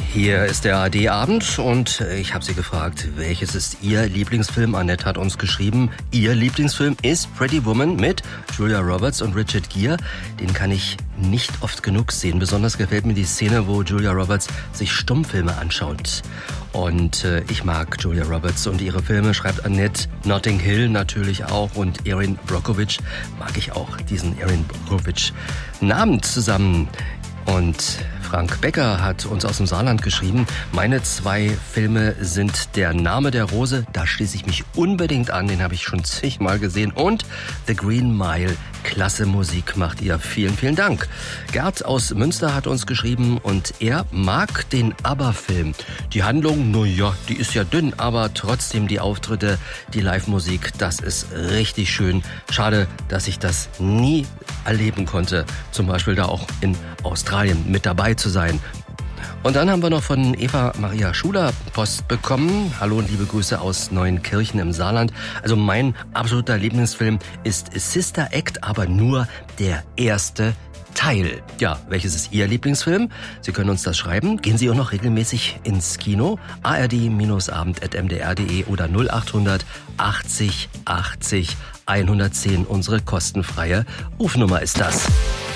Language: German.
Hier ist der ARD-Abend und ich habe Sie gefragt, welches ist Ihr Lieblingsfilm? Annette hat uns geschrieben, Ihr Lieblingsfilm ist Pretty Woman mit Julia Roberts und Richard Gere. Den kann ich nicht oft genug sehen. Besonders gefällt mir die Szene, wo Julia Roberts sich Stummfilme anschaut. Und ich mag Julia Roberts und ihre Filme, schreibt Annette. Notting Hill natürlich auch und Erin Brockovich mag ich auch, diesen Erin Brockovich. Guten Abend zusammen. Und Frank Becker hat uns aus dem Saarland geschrieben, meine 2 Filme sind Der Name der Rose, da schließe ich mich unbedingt an, den habe ich schon zigmal gesehen, und The Green Mile, klasse Musik macht ihr, vielen, vielen Dank. Gerd aus Münster hat uns geschrieben und er mag den ABBA-Film. Die Handlung, naja, die ist ja dünn, aber trotzdem die Auftritte, die Live-Musik, das ist richtig schön. Schade, dass ich das nie erleben konnte, zum Beispiel da auch in Australien mit dabei zu sein. Und dann haben wir noch von Eva Maria Schuler Post bekommen. Hallo und liebe Grüße aus Neuenkirchen im Saarland. Also mein absoluter Lieblingsfilm ist Sister Act, aber nur der erste Teil. Ja, welches ist Ihr Lieblingsfilm? Sie können uns das schreiben. Gehen Sie auch noch regelmäßig ins Kino? ard-abend@mdr.de oder 0800 80 80 110. Unsere kostenfreie Rufnummer ist das.